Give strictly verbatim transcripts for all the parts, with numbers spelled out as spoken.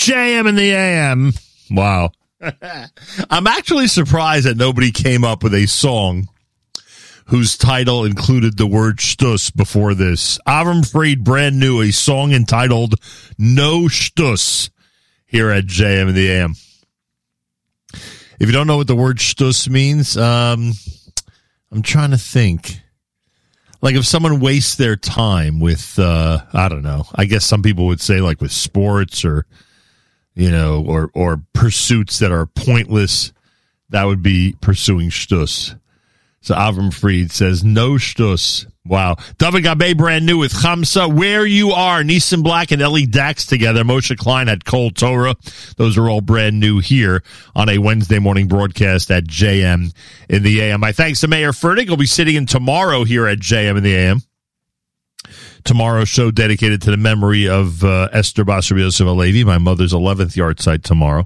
J M in the A M. Wow. I'm actually surprised that nobody came up with a song whose title included the word shtus before this. Avram Fried, brand new, a song entitled No Shtus here at J M in the A M. If you don't know what the word shtus means, um, I'm trying to think. Like if someone wastes their time with, uh, I don't know, I guess some people would say like with sports or, you know, or, or pursuits that are pointless, that would be pursuing shtus. So Avram Fried says, no shtus. Wow. David Gabe, brand new with Chamsa. Where You Are, Neeson Black and Ellie Dax together. Moshe Klein had Kol Torah. Those are all brand new here on a Wednesday morning broadcast at J M in the A M. My thanks to Mayor Fertig. He'll be sitting in tomorrow here at J M in the A M. Tomorrow's show dedicated to the memory of uh, Esther Basar Yosef Alevi, my mother's eleventh yard site tomorrow.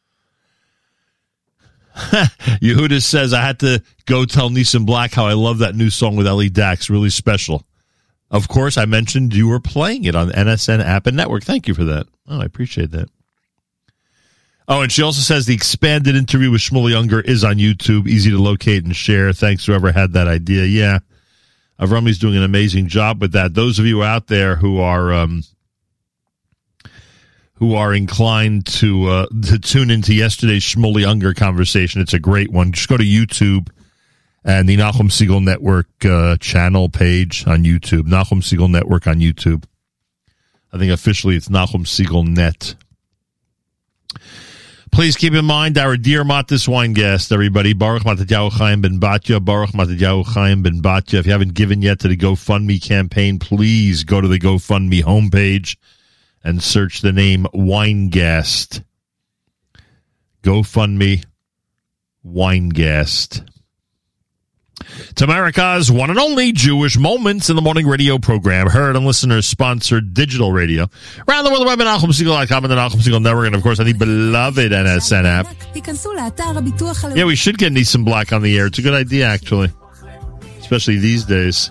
Yehuda says, I had to go tell Neeson Black how I love that new song with Ellie Dax. Really special. Of course, I mentioned you were playing it on the N S N app and network. Thank you for that. Oh, I appreciate that. Oh, and she also says the expanded interview with Shmuel Younger is on YouTube. Easy to locate and share. Thanks to whoever had that idea. Yeah, Avrami's doing an amazing job with that. Those of you out there who are... um who are inclined to uh, to tune into yesterday's Shmuel Younger conversation. It's a great one. Just go to YouTube and the Nachum Segal Network uh, channel page on YouTube. Nachum Segal Network on YouTube. I think officially it's Nachum Segal Net. Please keep in mind our dear Matis wine guest, everybody. Baruch Matityahu Chaim Ben Batya. Baruch Matityahu Chaim Ben Batya. If you haven't given yet to the GoFundMe campaign, please go to the GoFundMe homepage and search the name Weingast. GoFundMe Weingast. It's America's one and only Jewish Moments in the Morning radio program, heard on listeners-sponsored digital radio. Around the world, web at Nachum Segal dot com and the Nachum Segal Network, and of course, on the beloved N S N app. Yeah, we should get Neeson Black on the air. It's a good idea, actually. Especially these days.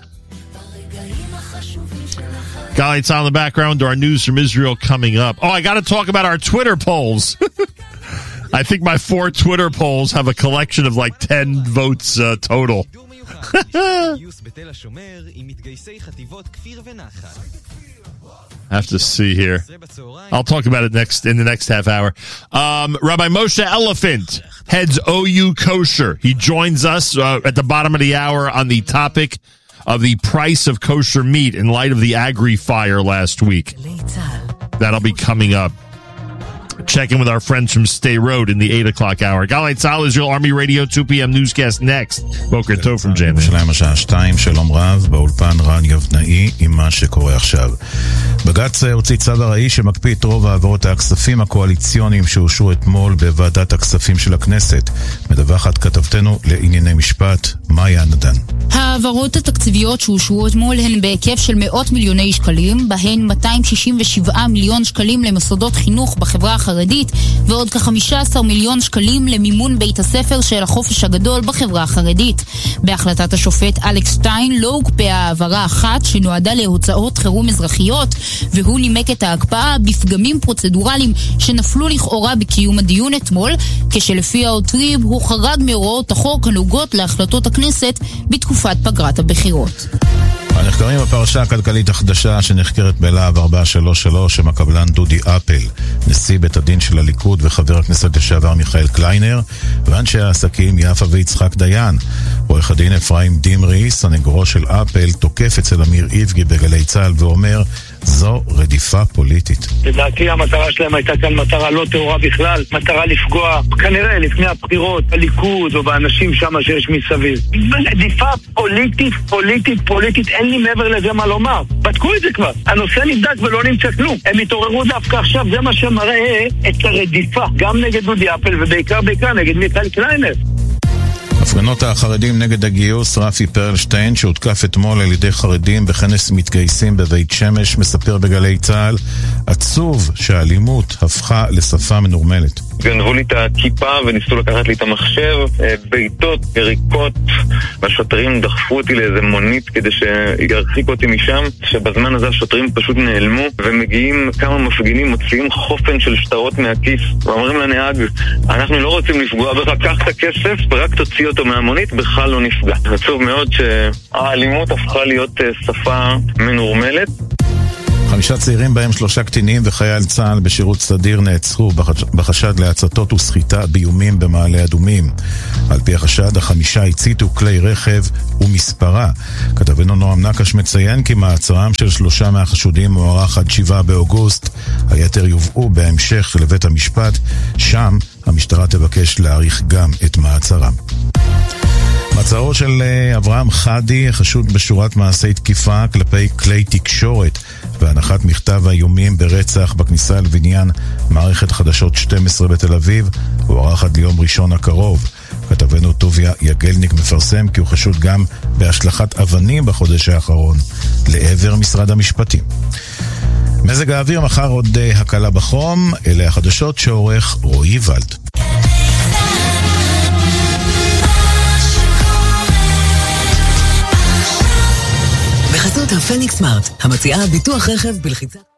Got lights on in the background to our news from Israel coming up. Oh, I got to talk about our Twitter polls. I think my four Twitter polls have a collection of like ten votes uh, total. I have to see here. I'll talk about it next in the next half hour. Um, Rabbi Moshe Elephant heads O U Kosher. He joins us uh, at the bottom of the hour on the topic of the price of kosher meat in light of the agri fire last week. That'll be coming up. Check in with our friends from Stay Road in the eight o'clock hour. Galei Tzahal, Israel Army Radio, two p.m. newscast next. Boker Tov from J M. שלהם השעה שתיים, שלום רב, באולפן רן יבנאי עם מה שקורה עכשיו. בג"ץ הוציא צו ארעי שמקפיא את רוב העברות הכספים הקואליציוניים שאושרו אתמול בוועדת הכספים של הכנסת. מדווחת כתבתנו לענייני משפט, מאיה נדן. העברות התקציביות שאושרו אתמול הן בהיקף של מאות מיליוני שקלים, בהן מאתיים שישים ושבעה מיליון שקלים למוסדות חינוך בחברה החרדית, ועוד כ-חמישה עשר מיליון שקלים למימון בית הספר של החופש הגדול בחברה החרדית. בהחלטת השופט אלכס שטיין לא הוקפאה העברה אחת שנועדה להוצאות חירום אזרחיות, והוא נימק את ההקפאה בפגמים פרוצדורליים שנפלו לכאורה בקיום הדיון אתמול, כשלפי העותרים הוא חרג מהוראות החוק הנוגעות להחלטות הכנסת בתקופת פגרת הבחירות. הנחקרים בפרשה הכלכלית החדשה שנחקרת בלהב ארבע שלוש שלוש עם הקבלן דודי אפל, נשיא בית הדין של הליכוד וחבר הכנסת לשעבר מיכאל קליינר, ואנשי העסקים יפה ויצחק דיין. עורך הדין אפרים דימרי, סנגורו של אפל, תוקף אצל אמיר איבגי בגלי צהל ואומר, זו רדיפה פוליטית. לדעתי המטרה שלהם הייתה כאן מטרה לא טהורה בכלל, מטרה לפגוע כנראה לפני הבחירות בליכוד או באנשים שם שיש מסביב. רדיפה פוליטית, פוליטית, פוליטית, אין לי מעבר לזה מה לומר. בדקו את זה כבר, הנושא נבדק ולא נמצא כלום. הם התעוררו דווקא עכשיו, זה מה שמראה את הרדיפה, גם נגד דודי אפל ובעיקר בעיקר נגד מיכאל קליינר. הפגנות החרדים נגד הגיוס, רפי פרלשטיין שהותקף אתמול על ידי חרדים בכנס מתגייסים בבית שמש, מספר בגלי צהל, עצוב שהאלימות הפכה לשפה מנורמלת. גנבו לי את הכיפה וניסו לקחת לי את המחשב, בעיטות, יריקות, והשוטרים דחפו אותי לאיזה מונית כדי שירחיקו אותי משם, שבזמן הזה השוטרים פשוט נעלמו, ומגיעים כמה מפגינים, מוציאים חופן של שטרות מהכיס, ואומרים לנהג, אנחנו לא רוצים לפגוע בך, קח את הכסף ורק תוציא אותו מהמונית, בכלל לא נפגע. עצוב מאוד שהאלימות הפכה להיות שפה מנורמלת. חמישה צעירים בהם שלושה קטינים וחייל צה"ל בשירות סדיר נעצרו בחשד להצתות וסחיטה באיומים במעלה אדומים. על פי החשד, החמישה הציתו כלי רכב ומספרה. כתבנו נועם נקש מציין כי מעצרם של שלושה מהחשודים מוארך עד שבעה באוגוסט. היתר יובאו בהמשך לבית המשפט, שם המשטרה תבקש להאריך גם את מעצרם. מעצרו של אברהם חדי, חשוד בשורת מעשי תקיפה כלפי כלי תקשורת והנחת מכתב האיומים ברצח בכניסה לבניין מערכת חדשות שתים עשרה בתל אביב, הוא ערך עד ליום ראשון הקרוב. כתבנו טוביה יגלניק מפרסם כי הוא חשוד גם בהשלכת אבנים בחודש האחרון לעבר משרד המשפטים. מזג האוויר, מחר עוד הקלה בחום. אלה החדשות שעורך רועי ולד. בחסות הפניקס סמארט, המציעה ביטוח רכב בלחיצה